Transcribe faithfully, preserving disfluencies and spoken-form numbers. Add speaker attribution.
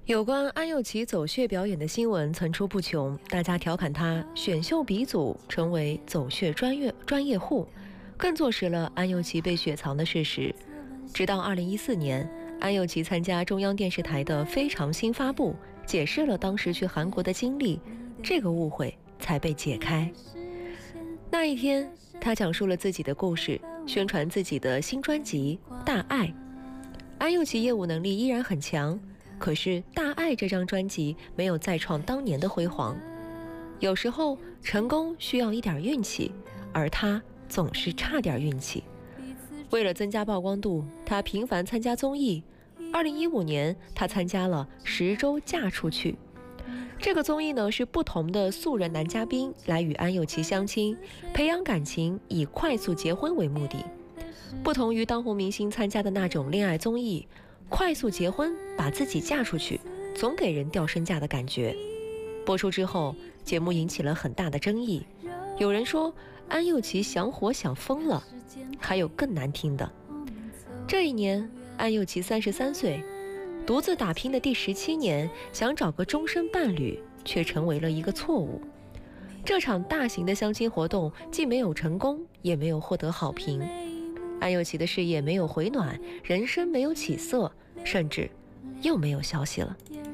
Speaker 1: 有关安又琪走穴表演的新闻层出不穷，大家调侃她选秀鼻祖，成为走穴专业专业户，更坐实了安又琪被雪藏的事实。直到二零一四年，安又琪参加中央电视台的《非常新发布》，解释了当时去韩国的经历，这个误会才被解开。那一天，她讲述了自己的故事，宣传自己的新专辑《大爱》。安又琪业务能力依然很强，可是《大爱》这张专辑没有再创当年的辉煌。有时候成功需要一点运气，而她总是差点运气。为了增加曝光度，她频繁参加综艺。二零一五年，她参加了《十周嫁出去》。这个综艺呢，是不同的素人男嘉宾来与安又琪相亲，培养感情，以快速结婚为目的。不同于当红明星参加的那种恋爱综艺，快速结婚，把自己嫁出去，总给人掉身价的感觉。播出之后，节目引起了很大的争议。有人说安又琪想火想疯了，还有更难听的。这一年，安又琪三十三岁，独自打拼的第十七年，想找个终身伴侣，却成为了一个错误。这场大型的相亲活动既没有成功，也没有获得好评。安又琪的事业没有回暖，人生没有起色，甚至又没有消息了。